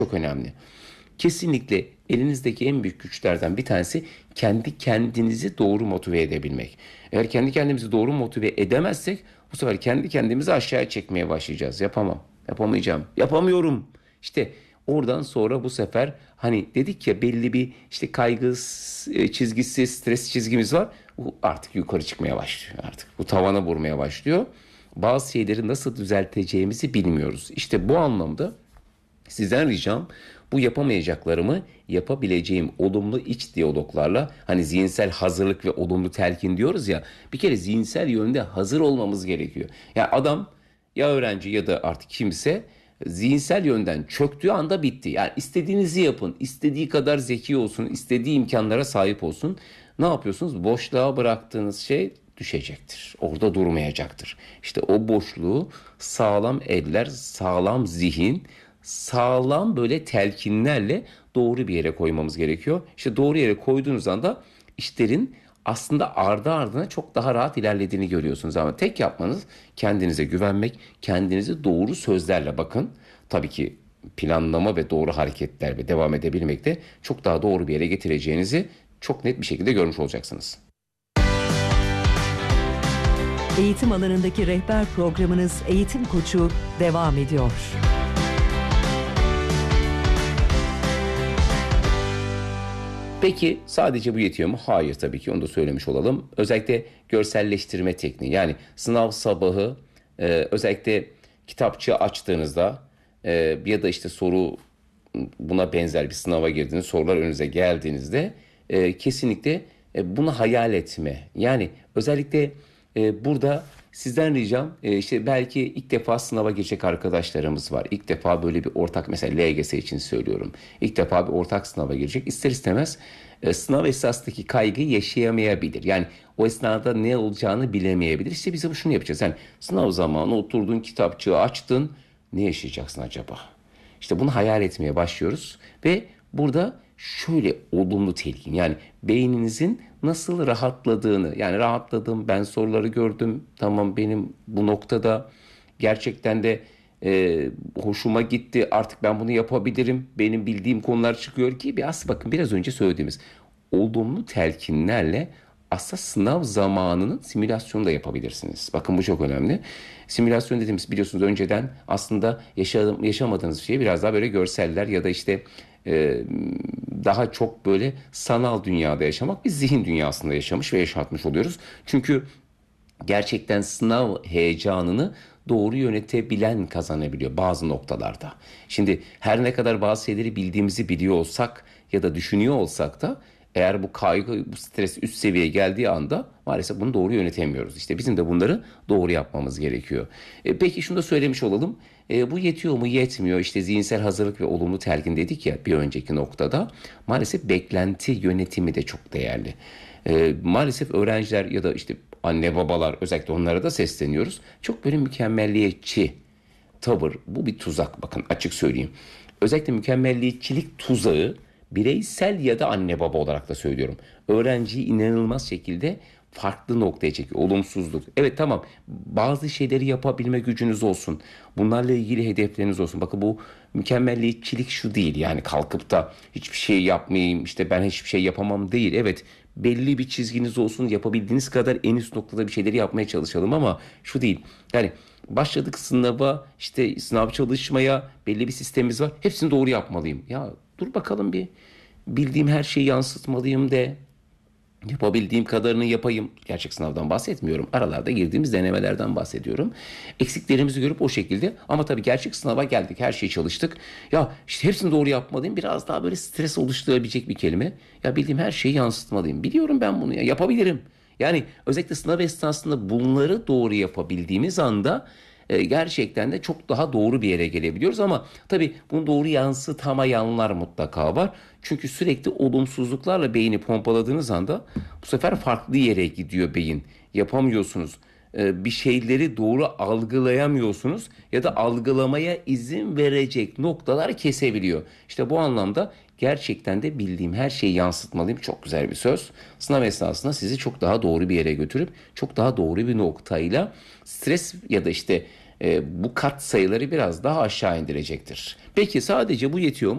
çok önemli. Kesinlikle elinizdeki en büyük güçlerden bir tanesi kendi kendinizi doğru motive edebilmek. Eğer kendi kendimizi doğru motive edemezsek bu sefer kendi kendimizi aşağıya çekmeye başlayacağız. Yapamam, yapamayacağım, yapamıyorum. İşte oradan sonra bu sefer hani dedik ya belli bir işte kaygı çizgisi, stres çizgimiz var. Bu artık yukarı çıkmaya başlıyor artık. Bu tavana vurmaya başlıyor. Bazı şeyleri nasıl düzelteceğimizi bilmiyoruz. İşte bu anlamda sizden ricam bu yapamayacaklarımı yapabileceğim olumlu iç diyaloglarla hani zihinsel hazırlık ve olumlu telkin diyoruz ya bir kere zihinsel yönde hazır olmamız gerekiyor. Yani adam ya öğrenci ya da artık kimse zihinsel yönden çöktüğü anda bitti. Yani istediğinizi yapın, istediği kadar zeki olsun, istediği imkanlara sahip olsun. Ne yapıyorsunuz? Boşluğa bıraktığınız şey düşecektir. Orada durmayacaktır. İşte o boşluğu sağlam eller, sağlam zihin, sağlam böyle telkinlerle doğru bir yere koymamız gerekiyor. İşte doğru yere koyduğunuz anda işlerin aslında ardı ardına çok daha rahat ilerlediğini görüyorsunuz. Ama tek yapmanız kendinize güvenmek, kendinizi doğru sözlerle bakın. Tabii ki planlama ve doğru hareketlerle devam edebilmekte çok daha doğru bir yere getireceğinizi çok net bir şekilde görmüş olacaksınız. Eğitim alanındaki rehber programınız Eğitim Koçu devam ediyor. Peki sadece bu yetiyor mu? Hayır tabii ki onu da söylemiş olalım. Özellikle görselleştirme tekniği yani sınav sabahı özellikle kitapçığı açtığınızda ya da işte soru buna benzer bir sınava girdiğiniz sorular önünüze geldiğinizde kesinlikle bunu hayal etme. Yani özellikle burada sizden ricam işte belki ilk defa sınava girecek arkadaşlarımız var. İlk defa böyle bir ortak mesela LGS için söylüyorum. İlk defa bir ortak sınava girecek. İster istemez sınav esnasındaki kaygıyı yaşayamayabilir. Yani o esnada ne olacağını bilemeyebilir. İşte biz de şunu yapacağız. Yani sınav zamanı oturdun kitapçığı açtın. Ne yaşayacaksın acaba? İşte bunu hayal etmeye başlıyoruz ve burada şöyle olumlu telkin yani beyninizin nasıl rahatladığını yani rahatladım ben soruları gördüm tamam benim bu noktada gerçekten de hoşuma gitti artık ben bunu yapabilirim benim bildiğim konular çıkıyor ki bakın biraz önce söylediğimiz olumlu telkinlerle aslında sınav zamanının simülasyonu da yapabilirsiniz. Bakın bu çok önemli. Simülasyon dediğimiz biliyorsunuz önceden aslında yaşamadığınız şeyi biraz daha böyle görseller ya da işte daha çok böyle sanal dünyada yaşamak biz zihin dünyasında yaşamış ve yaşatmış oluyoruz. Çünkü gerçekten sınav heyecanını doğru yönetebilen kazanabiliyor bazı noktalarda. Şimdi her ne kadar bazı şeyleri bildiğimizi biliyor olsak ya da düşünüyor olsak da eğer bu kaygı, bu stres üst seviyeye geldiği anda maalesef bunu doğru yönetemiyoruz. İşte bizim de bunları doğru yapmamız gerekiyor. Peki şunu da söylemiş olalım. Bu yetiyor mu? Yetmiyor. İşte zihinsel hazırlık ve olumlu telkin dedik ya bir önceki noktada. Maalesef beklenti yönetimi de çok değerli. Maalesef öğrenciler ya da işte anne babalar özellikle onlara da sesleniyoruz. Çok böyle mükemmelliyetçi tavır. Bu bir tuzak bakın açık söyleyeyim. Özellikle mükemmelliyetçilik tuzağı bireysel ya da anne baba olarak da söylüyorum. Öğrenciyi inanılmaz şekilde farklı noktaya çekiyor. Olumsuzluk. Evet tamam bazı şeyleri yapabilme gücünüz olsun. Bunlarla ilgili hedefleriniz olsun. Bakın bu mükemmelliyetçilik şu değil. Yani kalkıp da hiçbir şey yapmayayım işte ben hiçbir şey yapamam değil. Evet belli bir çizginiz olsun yapabildiğiniz kadar en üst noktada bir şeyleri yapmaya çalışalım ama şu değil. Yani başladık sınava işte sınav çalışmaya belli bir sistemimiz var. Hepsini doğru yapmalıyım. Ya dur bakalım bir bildiğim her şeyi yansıtmalıyım de yapabildiğim kadarını yapayım. Gerçek sınavdan bahsetmiyorum. Aralarda girdiğimiz denemelerden bahsediyorum. Eksiklerimizi görüp o şekilde ama tabii gerçek sınava geldik. Her şeyi çalıştık. Ya işte hepsini doğru yapmalıyım. Biraz daha böyle stres oluşturabilecek bir kelime. Ya bildiğim her şeyi yansıtmalıyım. Biliyorum ben bunu ya yapabilirim. Yani özellikle sınav esnasında bunları doğru yapabildiğimiz anda gerçekten de çok daha doğru bir yere gelebiliyoruz ama tabii bunu doğru yansıtamayanlar mutlaka var. Çünkü sürekli olumsuzluklarla beyni pompaladığınız anda bu sefer farklı yere gidiyor beyin. Yapamıyorsunuz. Bir şeyleri doğru algılayamıyorsunuz ya da algılamaya izin verecek noktalar kesebiliyor. İşte bu anlamda gerçekten de bildiğim her şeyi yansıtmalıyım. Çok güzel bir söz. Sınav esnasında sizi çok daha doğru bir yere götürüp çok daha doğru bir noktayla stres ya da işte bu kat sayıları biraz daha aşağı indirecektir. Peki sadece bu yetiyor mu?